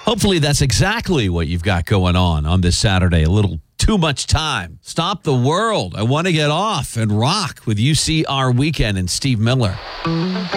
Hopefully that's exactly what you've got going on this Saturday. A little too much time. Stop the world. I want to get off and rock with UCR Weekend and Steve Miller.